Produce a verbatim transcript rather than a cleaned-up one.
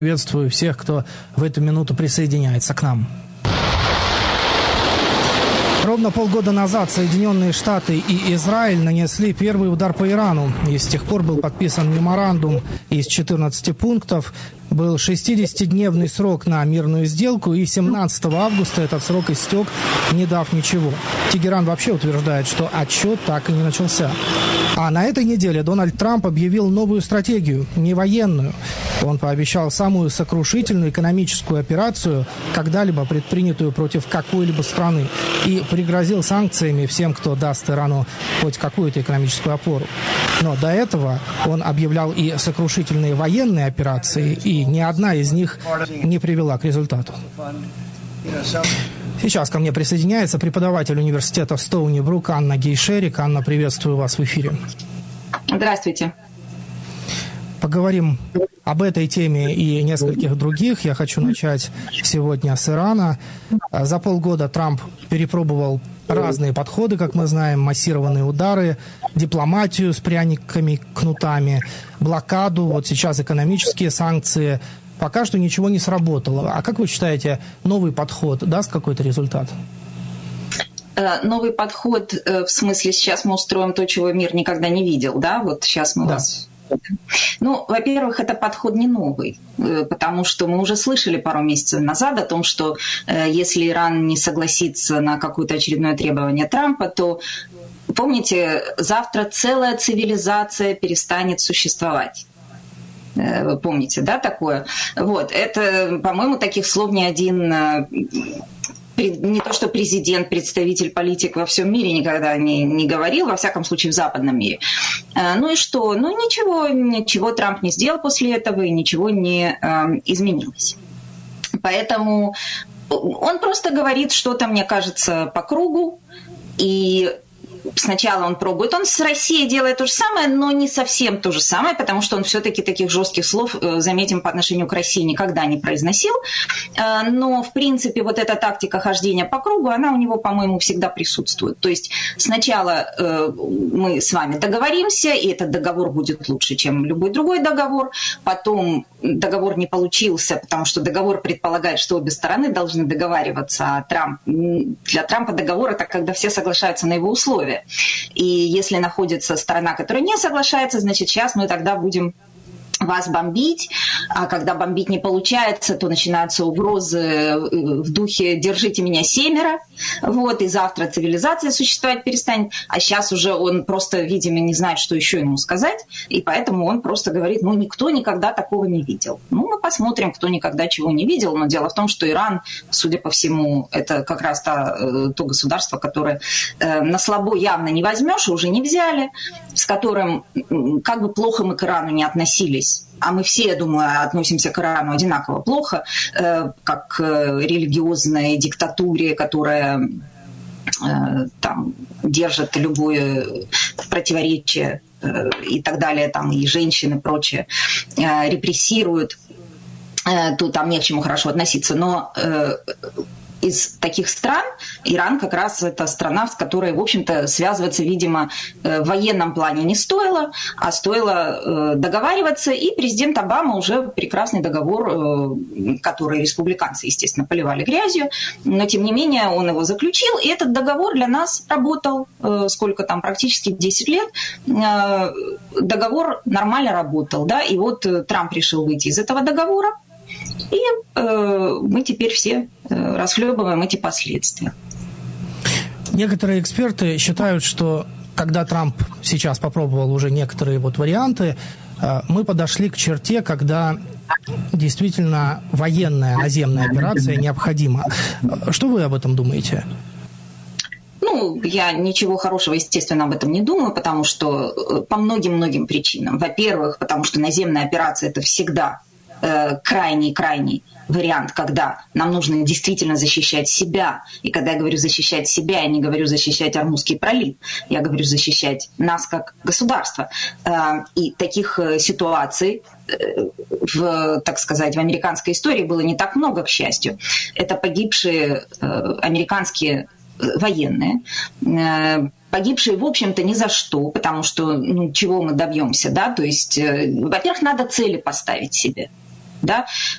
Приветствую всех, кто в эту минуту присоединяется к нам. Ровно полгода назад Соединенные Штаты и Израиль нанесли первый удар по Ирану. И с тех пор был подписан меморандум из четырнадцати пунктов. Был шестидесятидневный срок на мирную сделку, и семнадцатого августа этот срок истек, не дав ничего. Тегеран вообще утверждает, что отчет так и не начался. А на этой неделе Дональд Трамп объявил новую стратегию, не военную. Он пообещал самую сокрушительную экономическую операцию, когда-либо предпринятую против какой-либо страны, и пригрозил санкциями всем, кто даст Ирану хоть какую-то экономическую опору. Но до этого он объявлял и сокрушительные военные операции, и ни одна из них не привела к результату. Сейчас ко мне присоединяется преподаватель университета Стоуни-Брук Анна Гейшерик. Анна, приветствую вас в эфире. Здравствуйте. Поговорим об этой теме и нескольких других. Я хочу начать сегодня с Ирана. За полгода Трамп перепробовал разные подходы, как мы знаем, массированные удары, дипломатию с пряниками, кнутами, блокаду, вот сейчас экономические санкции. Пока что ничего не сработало. А как вы считаете, новый подход даст какой-то результат? Новый подход, в смысле, сейчас мы устроим то, чего мир никогда не видел, да? Вот сейчас мы да. вас... Ну, во-первых, это подход не новый, потому что мы уже слышали пару месяцев назад о том, что если Иран не согласится на какое-то очередное требование Трампа, то, помните, завтра целая цивилизация перестанет существовать. Вы помните, да, такое? Вот, это, по-моему, таких слов ни один... не то что президент, представитель, политик во всем мире никогда не, не говорил, во всяком случае в западном мире. Ну и что? Ну ничего, ничего Трамп не сделал после этого, и ничего не э, изменилось. Поэтому он просто говорит что-то, мне кажется, по кругу, и сначала он пробует. Он с Россией делает то же самое, но не совсем то же самое, потому что он все-таки таких жестких слов, заметим, по отношению к России никогда не произносил. Но, в принципе, вот эта тактика хождения по кругу, она у него, по-моему, всегда присутствует. То есть сначала мы с вами договоримся, и этот договор будет лучше, чем любой другой договор. Потом договор не получился, потому что договор предполагает, что обе стороны должны договариваться. А Трамп, для Трампа договор – это когда все соглашаются на его условия. И если находится сторона, которая не соглашается, значит, сейчас мы тогда будем вас бомбить, а когда бомбить не получается, то начинаются угрозы в духе «держите меня семеро», вот, и завтра цивилизация существовать перестанет, а сейчас уже он просто, видимо, не знает, что еще ему сказать, и поэтому он просто говорит, ну, никто никогда такого не видел. Ну, мы посмотрим, кто никогда чего не видел, но дело в том, что Иран, судя по всему, это как раз то, то государство, которое э, на слабо явно не возьмешь, уже не взяли, с которым, как бы плохо мы к Ирану не относились, а мы все, я думаю, относимся к Ирану одинаково плохо, э, как к религиозной диктатуре, которая э, там, держит любое противоречие э, и так далее, там, и женщин и прочее, э, репрессируют. Э, тут там не к чему хорошо относиться, но... Э, из таких стран Иран как раз это страна, с которой, в общем-то, связываться, видимо, в военном плане не стоило, а стоило договариваться. И президент Обама уже прекрасный договор, который республиканцы, естественно, поливали грязью, но, тем не менее, он его заключил. И этот договор для нас работал, сколько там, практически десять лет. Договор нормально работал, да, и вот Трамп решил выйти из этого договора. И э, мы теперь все э, расхлебываем эти последствия. Некоторые эксперты считают, что когда Трамп сейчас попробовал уже некоторые вот варианты, э, мы подошли к черте, когда действительно военная наземная операция необходима. Что вы об этом думаете? Ну, я ничего хорошего, естественно, об этом не думаю, потому что по многим-многим причинам. Во-первых, потому что наземная операция – это всегда крайний-крайний вариант, когда нам нужно действительно защищать себя. И когда я говорю защищать себя, я не говорю защищать Ормузский пролив, я говорю защищать нас как государство. И таких ситуаций в, так сказать, в американской истории было не так много, к счастью. Это погибшие американские военные, погибшие, в общем-то, ни за что, потому что, ну, чего мы добьемся, да, то есть, во-первых, надо цели поставить себе. Да?